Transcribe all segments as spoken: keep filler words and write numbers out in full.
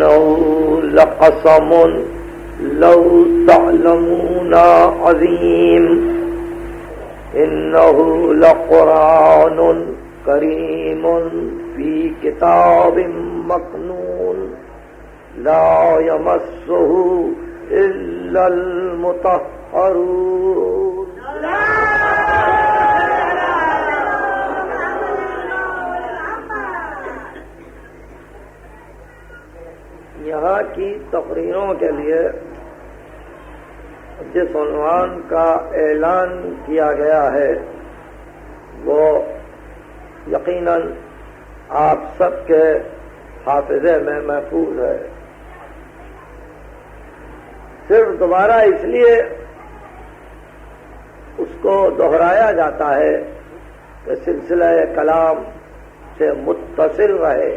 لقسم لو تعلمون عظیم انه لقرآن کریم فی کتاب مکنون لا یمسہ الا المطہرون. یہاں کی تقریروں کے لیے جس عنوان کا اعلان کیا گیا ہے وہ یقیناً آپ سب کے حافظے میں محفوظ ہے. صرف دوبارہ اس لیے اس کو دہرایا جاتا ہے کہ سلسلہ کلام سے متصل رہے.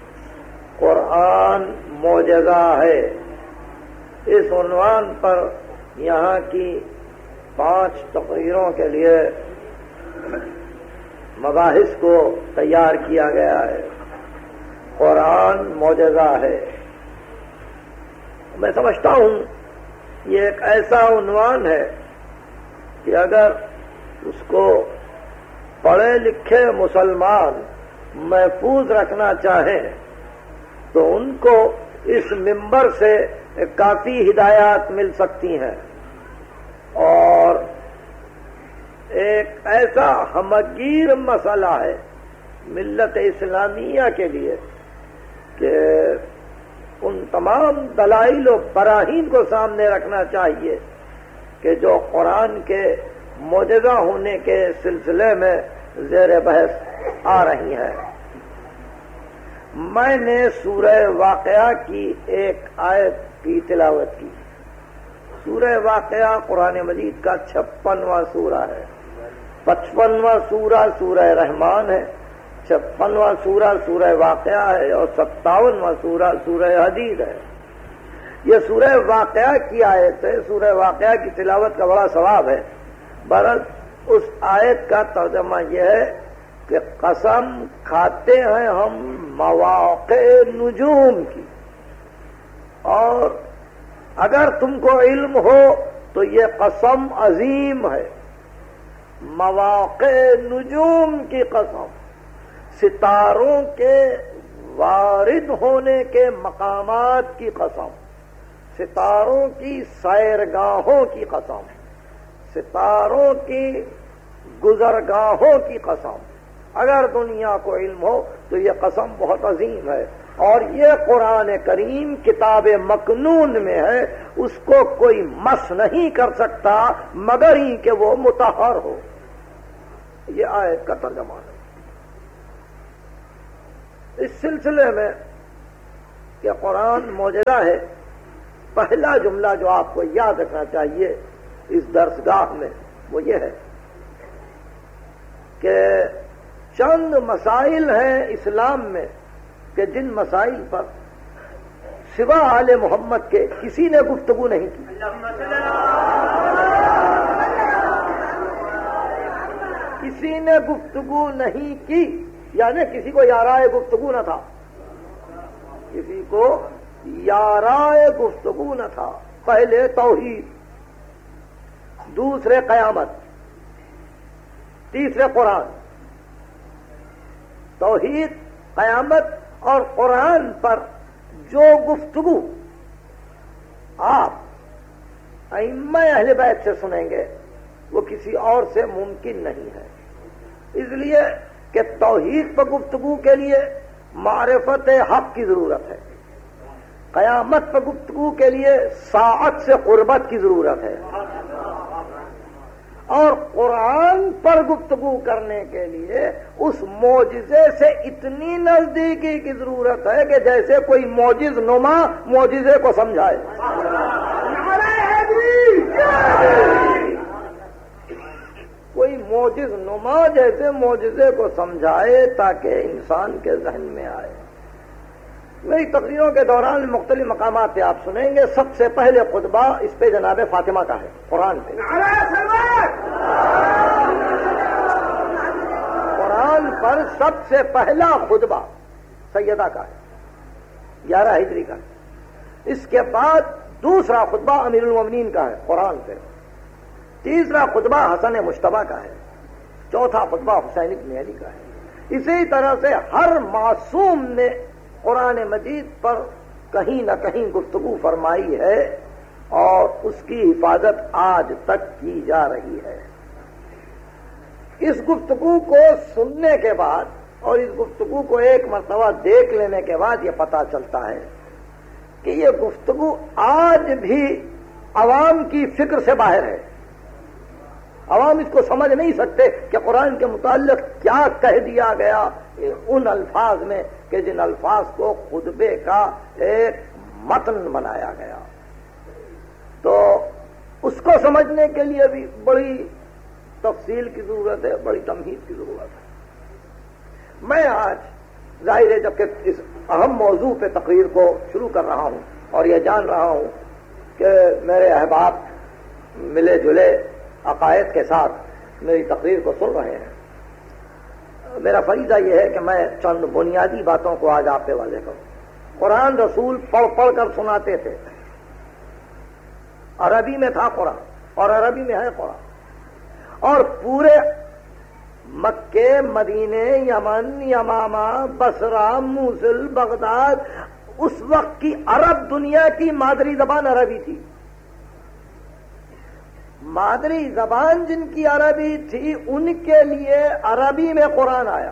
قرآن معجزہ ہے. اس عنوان پر یہاں کی پانچ تقریروں کے لیے مباحث کو تیار کیا گیا ہے. قرآن معجزہ ہے. میں سمجھتا ہوں یہ ایک ایسا عنوان ہے کہ اگر اس کو پڑھے لکھے مسلمان محفوظ رکھنا چاہیں تو ان کو اس منبر سے کافی ہدایات مل سکتی ہیں. اور ایک ایسا ہمگیر مسئلہ ہے ملت اسلامیہ کے لیے کہ ان تمام دلائل و براہین کو سامنے رکھنا چاہیے کہ جو قرآن کے معجزہ ہونے کے سلسلے میں زیر بحث آ رہی ہیں. میں نے سورہ واقعہ کی ایک آیت کی تلاوت کی. سورہ واقعہ قرآن مجید کا چھپنواں سورہ ہے. پچپنواں سورہ سورہ رحمان ہے. چھپنواں سورہ سورہ واقعہ ہے اور ستاونواں سورہ سورہ حدید ہے. یہ سورہ واقعہ کی آیت ہے. سورہ واقعہ کی تلاوت کا بڑا ثواب ہے. برعکس اس آیت کا ترجمہ یہ ہے کہ قسم کھاتے ہیں ہم مواقع نجوم کی، اور اگر تم کو علم ہو تو یہ قسم عظیم ہے. مواقع نجوم کی قسم، ستاروں کے وارد ہونے کے مقامات کی قسم، ستاروں کی سیرگاہوں کی قسم، ستاروں کی گزرگاہوں کی قسم. اگر دنیا کو علم ہو تو یہ قسم بہت عظیم ہے. اور یہ قرآن کریم کتاب مکنون میں ہے. اس کو کوئی مس نہیں کر سکتا مگر ہی کہ وہ مطہر ہو. یہ آیت کا ترجمہ ہے. اس سلسلے میں کہ قرآن معجزہ ہے، پہلا جملہ جو آپ کو یاد رکھنا چاہیے اس درسگاہ میں وہ یہ ہے کہ چند مسائل ہیں اسلام میں کہ جن مسائل پر سوا آل محمد کے کسی نے گفتگو نہیں کی. کسی نے گفتگو نہیں کی یعنی کسی کو یارائے گفتگو نہ تھا. کسی کو یارائے گفتگو نہ تھا. پہلے توحید، دوسرے قیامت، تیسرے قرآن. توحید، قیامت اور قرآن پر جو گفتگو آپ ائمہ اہل بیت سے سنیں گے وہ کسی اور سے ممکن نہیں ہے. اس لیے کہ توحید پر گفتگو کے لیے معرفت حق کی ضرورت ہے. قیامت پر گفتگو کے لیے ساعت سے قربت کی ضرورت ہے. اور قرآن پر گفتگو کرنے کے لیے اس معجزے سے اتنی نزدیکی کی ضرورت ہے کہ جیسے کوئی معجز نما معجزے کو سمجھائے. کوئی معجز نما جیسے معجزے کو سمجھائے تاکہ انسان کے ذہن میں آئے. میری تقریروں کے دوران مختلف مقامات پہ آپ سنیں گے. سب سے پہلے خطبہ اس پہ جناب فاطمہ کا ہے قرآن پہ. قرآن پر سب سے پہلا خطبہ سیدہ کا ہے، گیارہ ہجری کا. اس کے بعد دوسرا خطبہ امیر المومنین کا ہے قرآن سے، تیسرا خطبہ حسن مجتبیٰ کا ہے، چوتھا خطبہ حسین بن علی کا ہے۔ اسی طرح سے ہر معصوم نے قرآن مجید پر کہیں نہ کہیں گفتگو فرمائی ہے اور اس کی حفاظت آج تک کی جا رہی ہے۔ اس گفتگو کو سننے کے بعد اور اس گفتگو کو ایک مرتبہ دیکھ لینے کے بعد یہ پتہ چلتا ہے کہ یہ گفتگو آج بھی عوام کی فکر سے باہر ہے۔ عوام اس کو سمجھ نہیں سکتے کہ قرآن کے متعلق کیا کہہ دیا گیا ان الفاظ میں کہ جن الفاظ کو خطبے کا ایک متن بنایا گیا۔ تو اس کو سمجھنے کے لیے بھی بڑی تفصیل کی ضرورت ہے، بڑی تمہید کی ضرورت ہے۔ میں آج ظاہر ہے جبکہ اس اہم موضوع پہ تقریر کو شروع کر رہا ہوں اور یہ جان رہا ہوں کہ میرے احباب ملے جلے عقائد کے ساتھ میری تقریر کو سن رہے ہیں، میرا فریضہ یہ ہے کہ میں چند بنیادی باتوں کو آج آپ پہ واضح کروں۔ قرآن رسول پڑھ پڑھ کر سناتے تھے، عربی میں تھا قرآن اور عربی میں ہے قرآن، اور پورے مکے، مدینے، یمن، یمامہ، بصرہ، موصل، بغداد، اس وقت کی عرب دنیا کی مادری زبان عربی تھی۔ مادری زبان جن کی عربی تھی ان کے لیے عربی میں قرآن آیا۔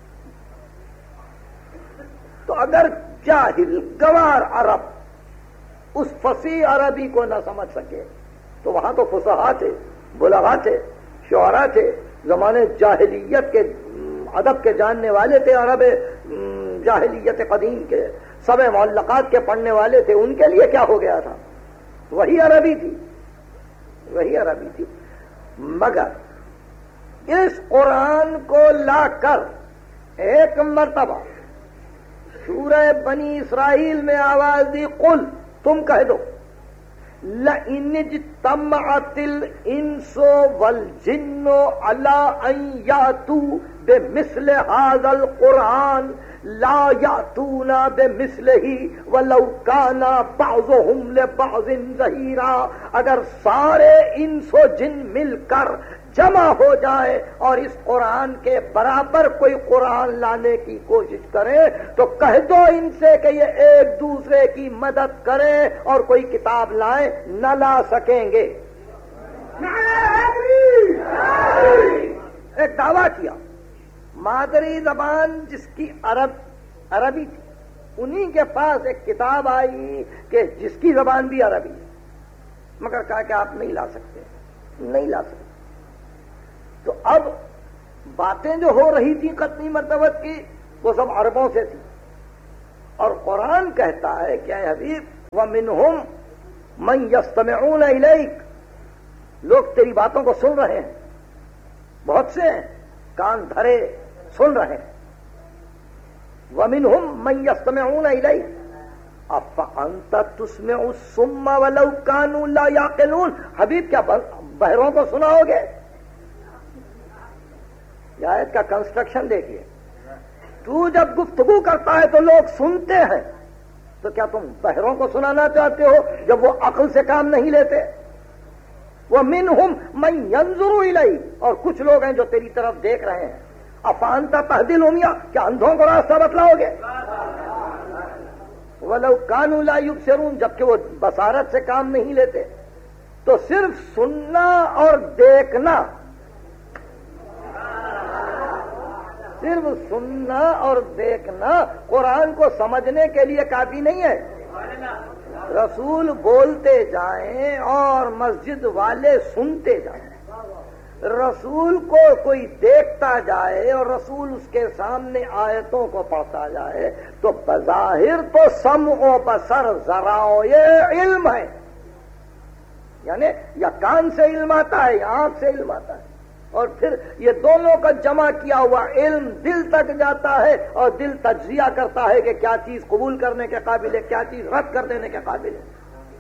تو اگر جاہل گوار عرب اس فصیح عربی کو نہ سمجھ سکے تو وہاں تو فصحاء تھے، بلغاء تھے، شعراء تھے، زمانے جاہلیت کے ادب کے جاننے والے تھے، عرب جاہلیت قدیم کے سب معلقات کے پڑھنے والے تھے، ان کے لیے کیا ہو گیا تھا؟ وہی عربی تھی، وہی عربی تھی۔ مگر اس قرآن کو لا کر ایک مرتبہ سورہ بنی اسرائیل میں آواز دی، قل، تم کہہ دو، لَإِنِ اجْتَمَعَتِ الْإِنسُ وَالْجِنُّ عَلَىٰ أَن يَأْتُوا بِمِثْلِ هَٰذَا الْقُرْآنِ لَا يَأْتُونَ بِمِثْلِهِ وَلَوْ كَانَ بَعْضُهُمْ لِبَعْضٍ ظَهِيرًا۔ اگر سارے انس و جن مل کر جمع ہو جائے اور اس قرآن کے برابر کوئی قرآن لانے کی کوشش کرے تو کہہ دو ان سے کہ یہ ایک دوسرے کی مدد کریں اور کوئی کتاب لائیں، نہ لا سکیں گے۔ ایک دعویٰ کیا، مادری زبان جس کی عرب عربی تھی انہی کے پاس ایک کتاب آئی کہ جس کی زبان بھی عربی ہے، مگر کہا کہ آپ نہیں لا سکتے، نہیں لا سکتے۔ تو اب باتیں جو ہو رہی تھی قطنی مرتبت کی وہ سب عربوں سے تھی، اور قرآن کہتا ہے کہ اے حبیب وَمِنْهُمْ مَنْ يَسْتَمِعُونَ إِلَيْكَ، لوگ تیری باتوں کو سن رہے ہیں، بہت سے ہیں کان دھرے سن رہے ہیں۔ وَمِنْهُمْ مَنْ يَسْتَمِعُونَ إِلَيْكَ أَفَأَنْتَ تُسْمِعُ الصُّمَّ وَلَوْ كَانُوا لَا يَعْقِلُونَ، حبیب کیا بہروں کو سناؤ گے؟ یہ آیت کا کنسٹرکشن دیکھیے، تو جب گفتگو کرتا ہے تو لوگ سنتے ہیں، تو کیا تم بہروں کو سنانا چاہتے ہو جب وہ عقل سے کام نہیں لیتے؟ وَمِنْهُمْ مَنْ يَنظُرُ إِلَيْكَ، اور کچھ لوگ ہیں جو تیری طرف دیکھ رہے ہیں۔ أَفَأَنْتَ تَهْدِي الْعُمْيَ، کیا اندھوں کو راستہ بتلاؤ گے؟ وَلَوْ كَانُوا لَا يُبْصِرُونَ، جبکہ وہ بصارت سے کام نہیں لیتے۔ تو صرف سننا اور دیکھنا، صرف سننا اور دیکھنا قرآن کو سمجھنے کے لیے کافی نہیں ہے۔ رسول بولتے جائیں اور مسجد والے سنتے جائیں، رسول کو کوئی دیکھتا جائے اور رسول اس کے سامنے آیتوں کو پڑھتا جائے تو بظاہر تو سمع و بصر ذرائع علم ہے، یعنی یا کان سے علم آتا ہے یا آنکھ سے علم آتا ہے، اور پھر یہ دونوں کا جمع کیا ہوا علم دل تک جاتا ہے اور دل تجزیہ کرتا ہے کہ کیا چیز قبول کرنے کے قابل ہے، کیا چیز رد کر دینے کے قابل ہے۔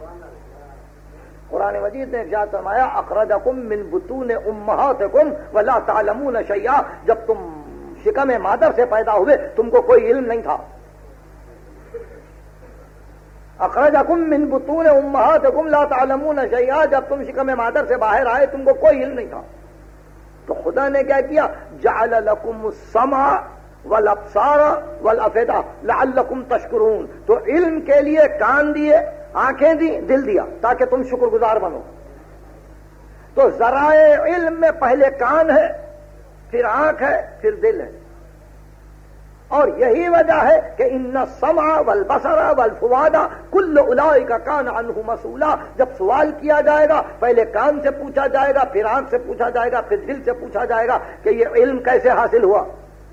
قرآن مجید نے ارشاد فرمایا اخرجکم من بطون امہاتکم ولا تعلمون شیئا، جب تم شکم مادر سے پیدا ہوئے تم کو کوئی علم نہیں تھا۔ اخرجکم من بطون امہاتکم لا تعلمون شیئا، جب تم شکم مادر سے باہر آئے تم کو کوئی علم نہیں تھا. تو خدا نے کیا کیا؟ جعل لکم السمع والابصار والافئدہ لعلکم تشکرون. تو علم کے لیے کان دیے، آنکھیں دی، دل دیا تاکہ تم شکر گزار بنو. تو ذرائع علم میں پہلے کان ہے، پھر آنکھ ہے، پھر دل ہے. اور یہی وجہ ہے کہ ان السمع والبصر والفؤاد کل اولئک کان عنہ مسئولا. جب سوال کیا جائے گا پہلے کان سے پوچھا جائے گا، پھر آنکھ سے پوچھا جائے گا، پھر دل سے پوچھا جائے گا کہ یہ علم کیسے حاصل ہوا.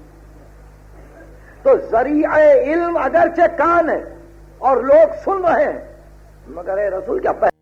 تو ذریعہ علم اگرچہ کان ہے اور لوگ سن رہے ہیں، مگر اے رسول کیا